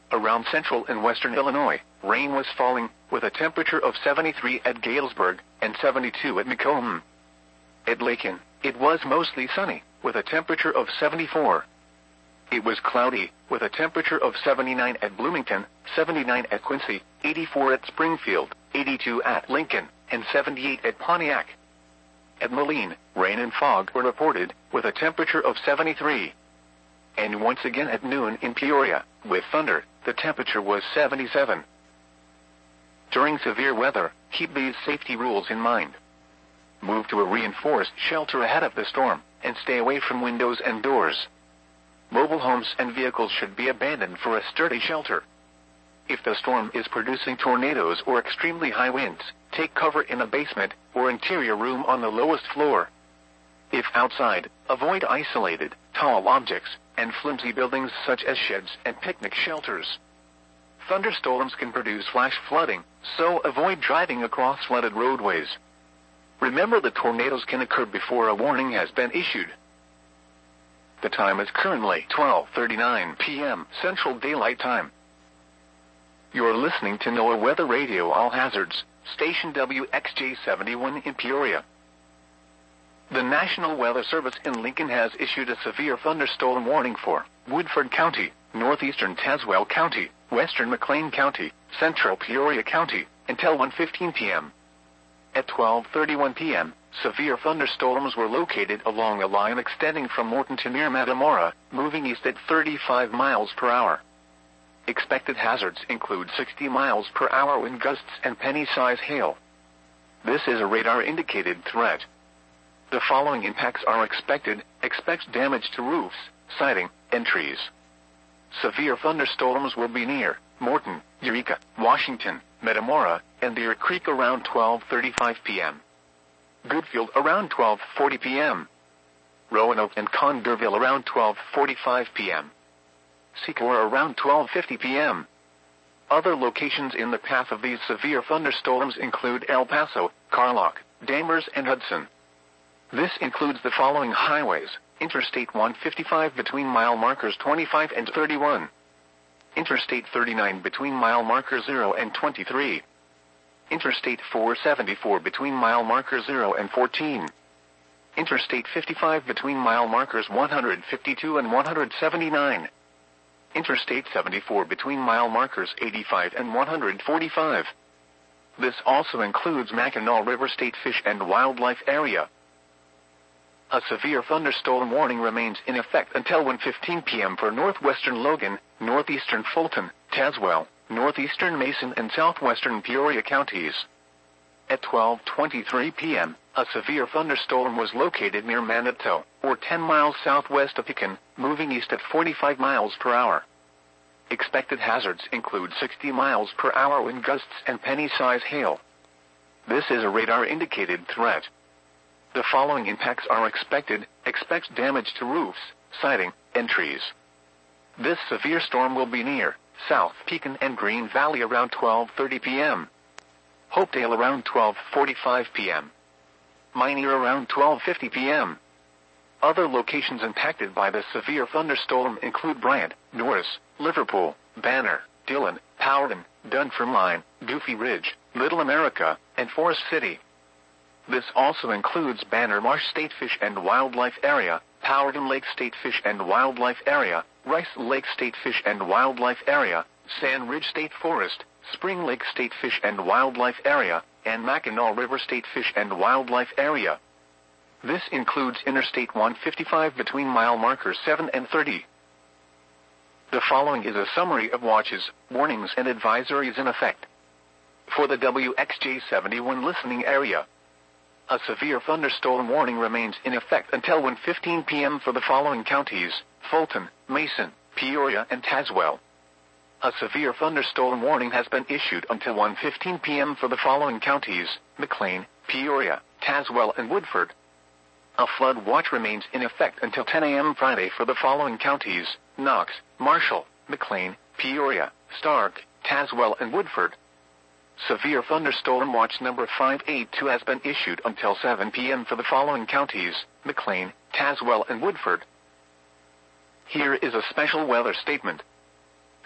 Around central and western Illinois, rain was falling, with a temperature of 73 at Galesburg and 72 at Macomb. At Lakin, it was mostly sunny, with a temperature of 74. It was cloudy, with a temperature of 79 at Bloomington, 79 at Quincy, 84 at Springfield, 82 at Lincoln, and 78 at Pontiac. At Moline, rain and fog were reported, with a temperature of 73. And once again at noon in Peoria, with thunder, the temperature was 77. During severe weather, keep these safety rules in mind. Move to a reinforced shelter ahead of the storm, and stay away from windows and doors. Mobile homes and vehicles should be abandoned for a sturdy shelter. If the storm is producing tornadoes or extremely high winds, take cover in a basement or interior room on the lowest floor. If outside, avoid isolated, tall objects, and flimsy buildings such as sheds and picnic shelters. Thunderstorms can produce flash flooding, so avoid driving across flooded roadways. Remember that tornadoes can occur before a warning has been issued. The time is currently 12:39 p.m. Central Daylight Time. You're listening to NOAA Weather Radio All Hazards, station WXJ71 in Peoria. The National Weather Service in Lincoln has issued a severe thunderstorm warning for Woodford County, northeastern Tazewell County, western McLean County, central Peoria County, until 1:15 p.m. At 12:31 p.m., severe thunderstorms were located along a line extending from Morton to near Metamora, moving east at 35 miles per hour. Expected hazards include 60 miles per hour wind gusts and penny-size hail. This is a radar-indicated threat. The following impacts are expected. Expect damage to roofs, siding, and trees. Severe thunderstorms will be near Morton, Eureka, Washington, Metamora, and Deer Creek around 12:35 p.m. Goodfield around 12:40 p.m. Roanoke and Condorville around 12:45 p.m. Secor around 12:50 p.m. Other locations in the path of these severe thunderstorms include El Paso, Carlock, Danvers, and Hudson. This includes the following highways: Interstate 155 between mile markers 25 and 31. Interstate 39 between mile markers 0 and 23. Interstate 474 between mile markers 0 and 14. Interstate 55 between mile markers 152 and 179. Interstate 74 between mile markers 85 and 145. This also includes Mackinac River State Fish and Wildlife Area. A severe thunderstorm warning remains in effect until 1:15 p.m. for northwestern Logan, northeastern Fulton, Tazewell, northeastern Mason, and southwestern Peoria counties. At 12:23 p.m., a severe thunderstorm was located near Manitou, or 10 miles southwest of Pekin, moving east at 45 miles per hour. Expected hazards include 60 miles per hour wind gusts and penny-size hail. This is a radar-indicated threat. The following impacts are expected. Expect damage to roofs, siding, and trees. This severe storm will be near South Pekin and Green Valley around 12:30 p.m. Hopedale around 12:45 p.m. Minear around 12:50 p.m. Other locations impacted by the severe thunderstorm include Bryant, Norris, Liverpool, Banner, Dillon, Powderton, Dunfermline, Goofy Ridge, Little America, and Forest City. This also includes Banner Marsh State Fish and Wildlife Area, Powderton Lake State Fish and Wildlife Area, Rice Lake State Fish and Wildlife Area, Sand Ridge State Forest, Spring Lake State Fish and Wildlife Area, and Mackinac River State Fish and Wildlife Area. This includes Interstate 155 between mile markers 7 and 30. The following is a summary of watches, warnings, and advisories in effect. For the WXJ71 listening area, a severe thunderstorm warning remains in effect until 1:15 p.m. for the following counties: Fulton, Mason, Peoria, and Tazewell. A severe thunderstorm warning has been issued until 1:15 p.m. for the following counties: McLean, Peoria, Tazewell, and Woodford. A flood watch remains in effect until 10 a.m. Friday for the following counties: Knox, Marshall, McLean, Peoria, Stark, Tazewell, and Woodford. Severe thunderstorm watch number 582 has been issued until 7 p.m. for the following counties: McLean, Tazewell, and Woodford. Here is a special weather statement.